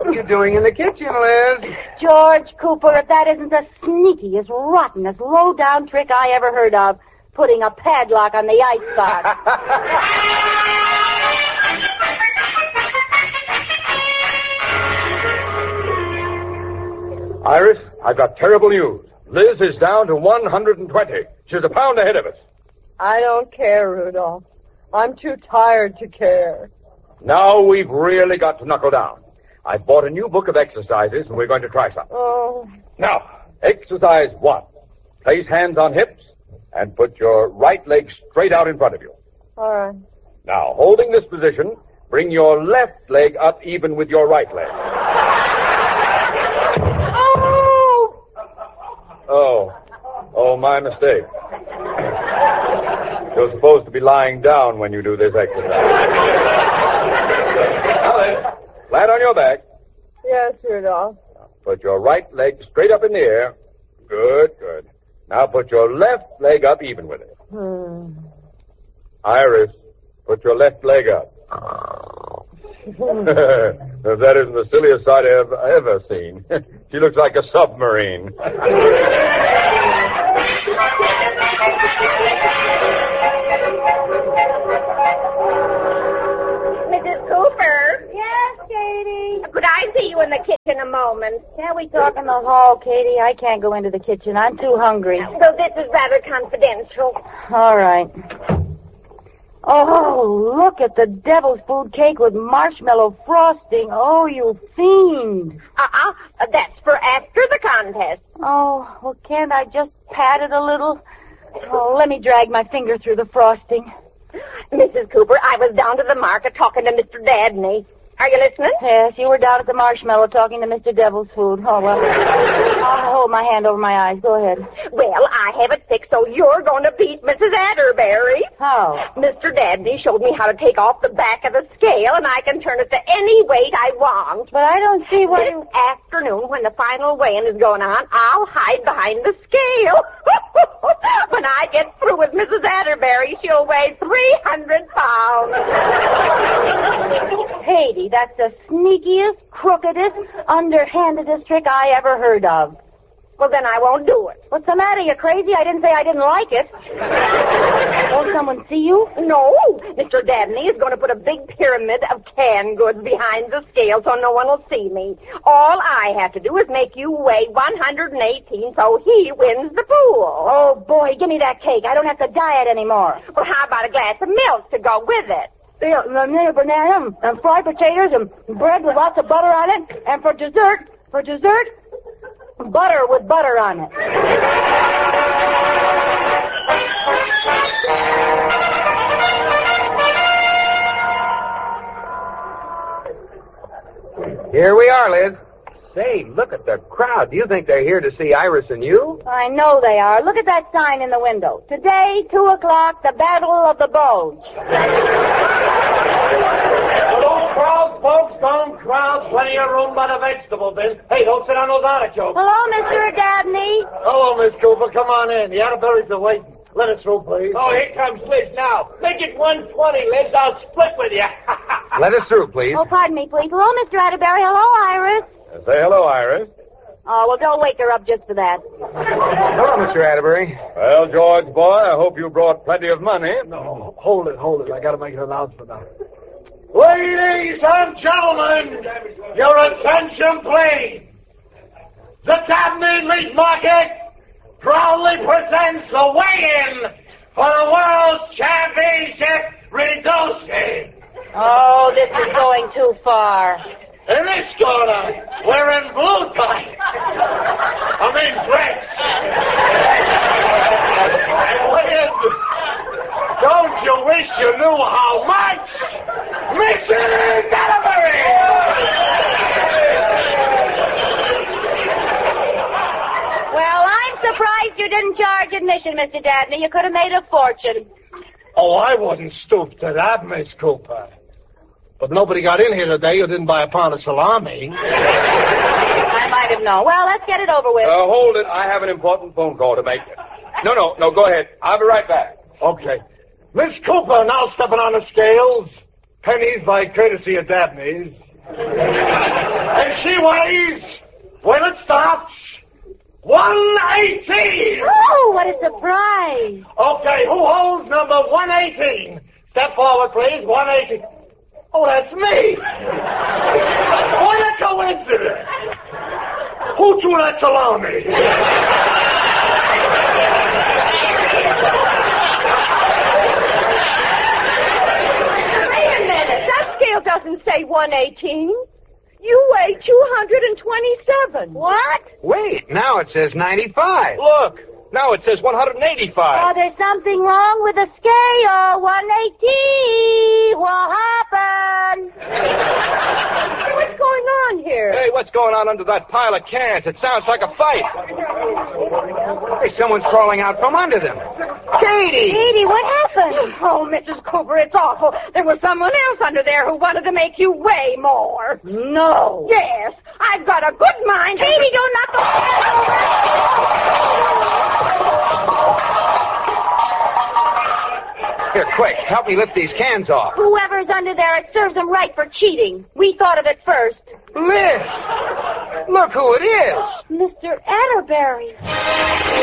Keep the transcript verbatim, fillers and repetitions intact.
are you doing in the kitchen, Liz? George Cooper, if that isn't the sneakiest, rottenest, low-down trick I ever heard of, putting a padlock on the icebox. Iris, I've got terrible news. Liz is down to one hundred twenty. She's a pound ahead of us. I don't care, Rudolph. I'm too tired to care. Now we've really got to knuckle down. I've bought a new book of exercises, and we're going to try some. Oh. Now, exercise one. Place hands on hips and put your right leg straight out in front of you. All right. Now, holding this position, bring your left leg up even with your right leg. Oh! Oh. Oh, my mistake. You're supposed to be lying down when you do this exercise. Now then, flat on your back. Yes, Rudolph. Put your right leg straight up in the air. Good, good. Now put your left leg up even with it. Hmm. Iris, put your left leg up. That isn't the silliest sight I've ever seen. She looks like a submarine. Missus Cooper? Yes, Katie? Could I see you in the kitchen a moment? Can't we talk in the hall, Katie? I can't go into the kitchen. I'm too hungry. So this is rather confidential. All right. Oh, look at the devil's food cake with marshmallow frosting. Oh, you fiend. Uh-uh. That's for after the contest. Oh, well, can't I just pat it a little? Oh, let me drag my finger through the frosting. Missus Cooper, I was down to the market talking to Mister Dabney. Are you listening? Yes, you were down at the marshmallow talking to Mister Devil's Food. Oh, well, I'll hold my hand over my eyes. Go ahead. Well, I have it fixed, so you're going to beat Missus Atterbury. How? Mister Dabney showed me how to take off the back of the scale, and I can turn it to any weight I want. But I don't see what This you... afternoon, when the final weighing is going on, I'll hide behind the scale. When I get through with Missus Atterbury, she'll weigh three hundred pounds. Katie, that's the sneakiest, crookedest, underhandedest trick I ever heard of. Well, then I won't do it. What's the matter? You crazy? I didn't say I didn't like it. Won't someone see you? No. Mister Dabney is going to put a big pyramid of canned goods behind the scale so no one will see me. All I have to do is make you weigh one hundred eighteen so he wins the pool. Oh, boy, give me that cake. I don't have to diet anymore. Well, how about a glass of milk to go with it? Yeah, and then a banana and fried potatoes and bread with lots of butter on it. And for dessert, for dessert, butter with butter on it. Here we are, Liz. Say, look at the crowd. Do you think they're here to see Iris and you? I know they are. Look at that sign in the window. Today, two o'clock, the Battle of the Bulge. Don't crowd, folks. Don't crowd. Plenty of room by the vegetable bin. Hey, don't sit on those artichokes. Hello, Mister Dabney. Hello, Miss Cooper. Come on in. The Atterburys are waiting. Let us through, please. Oh, here comes Liz now. Make it one twenty, Liz. I'll split with you. Let us through, please. Oh, pardon me, please. Hello, Mister Atterbury. Hello, Iris. Uh, say hello, Iris. Oh, well, don't wake her up just for that. Hello, Mister Atterbury. Well, George, boy, I hope you brought plenty of money. No, hold it, hold it. I got to make an announcement now. Ladies and gentlemen, your attention, please. The Dabney Meat Market proudly presents a weigh-in for the World's Championship Reducing. Oh, this is going too far. In this corner, we're in blue tie. I mean dress. And when, don't you wish you knew how much? Missus Atterbury! Well, I'm surprised you didn't charge admission, Mister Dabney. You could have made a fortune. Oh, I wouldn't stoop to that, Miss Cooper. But nobody got in here today who didn't buy a pound of salami. I might have known. Well, let's get it over with. Uh, hold it. I have an important phone call to make. No, no, no, go ahead. I'll be right back. Okay. Miss Cooper now stepping on the scales. Pennies by courtesy of Dabney's. And she weighs, when it stops, one eighteen. Oh, what a surprise. Okay, who holds number one eighteen? Step forward, please. one eighteen. Oh, that's me. What a coincidence. Who threw that salami? Wait a minute. That scale doesn't say one eighteen. You weigh two hundred twenty-seven. What? Wait, now it says ninety-five. Look, now it says one hundred eighty-five. Oh, there's something wrong with the scale. one eighteen. What happened? What's going on here? Hey, what's going on under that pile of cans? It sounds like a fight. Hey, someone's crawling out from under them. Katie! Katie, what happened? Oh, Missus Cooper, it's awful. There was someone else under there who wanted to make you weigh more. No. Yes, I've got a good mind. Katie, don't knock the cans over. Here, quick, help me lift these cans off. Whoever's under there, it serves them right for cheating. We thought of it first. Liz! Look who it is! Mister Atterbury.